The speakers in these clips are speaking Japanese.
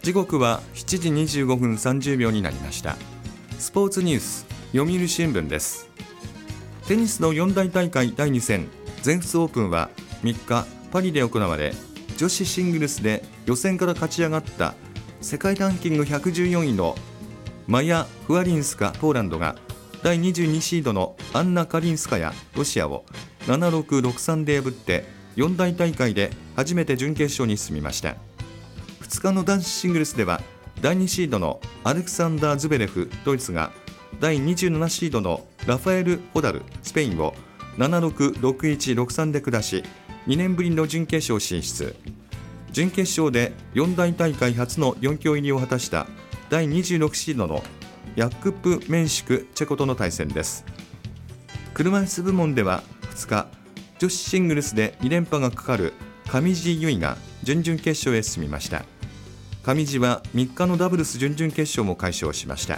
時刻は7時25分30秒になりました。スポーツニュース読売新聞です。テニスの四大大会第2戦全仏オープンは3日パリで行われ、女子シングルスで予選から勝ち上がった世界ランキング114位のマヤ・フワリンスカポーランドが第22シードのアンナ・カリンスカヤロシアを 7-6、6-3 で破って四大大会で初めて準決勝に進みました。2日の男子シングルスでは第2シードのアレクサンダー・ズベレフドイツが第27シードのラファエル・ホダルスペインを 7-6、6-1、6-3 で下し2年ぶりの準決勝進出。準決勝で四大大会初の4強入りを果たした第26シードのヤックプ・メンシクチェコとの対戦です。車椅子部門では2日女子シングルスで2連覇がかかる上地結衣が準々決勝へ進みました。上地は3日のダブルス準々決勝も快勝しました。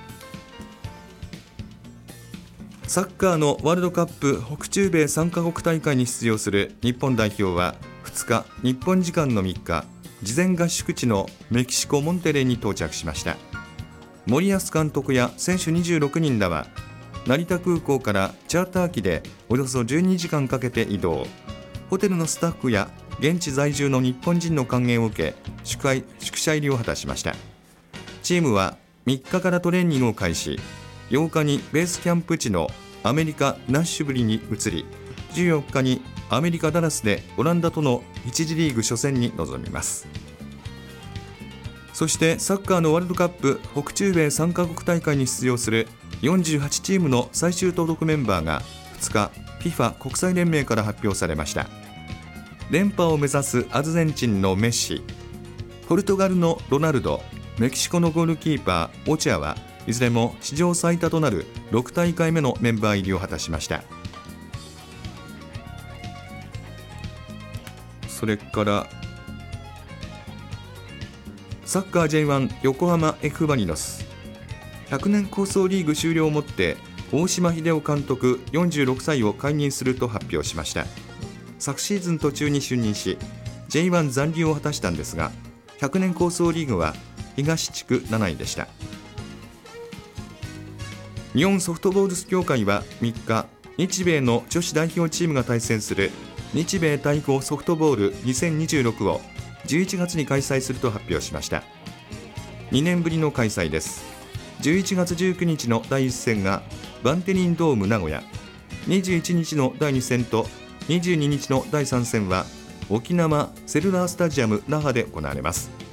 サッカーのワールドカップ北中米3カ国大会に出場する日本代表は2日日本時間の3日事前合宿地のメキシコ・モンテレーに到着しました。森保監督や選手26人らは成田空港からチャーター機でおよそ12時間かけて移動。ホテルのスタッフや現地在住の日本人の歓迎を受け宿舎入りを果たしました。チームは3日からトレーニングを開始、8日にベースキャンプ地のアメリカ・ナッシュブリに移り、14日にアメリカ・ダラスでオランダとの1次リーグ初戦に臨みます。そしてサッカーのワールドカップ北中米3カ国大会に出場する48チームの最終登録メンバーが2日 FIFA 国際連盟から発表されました。連覇を目指すアルゼンチンのメッシ、ポルトガルのロナルド、メキシコのゴールキーパーオチアはいずれも史上最多となる6大会目のメンバー入りを果たしました。それからサッカー J1 横浜 F マリノス100年構想リーグ終了をもって大島秀夫監督46歳を解任すると発表しました。昨シーズン途中に就任し J1 残留を果たしたんですが、100年構想リーグは東地区7位でした。日本ソフトボール協会は3日日米の女子代表チームが対戦する日米対抗ソフトボール2026を11月に開催すると発表しました。2年ぶりの開催です。11月19日の第1戦がバンテリンドーム名古屋、21日の第2戦と22日の第3戦は沖縄セルラースタジアム那覇で行われます。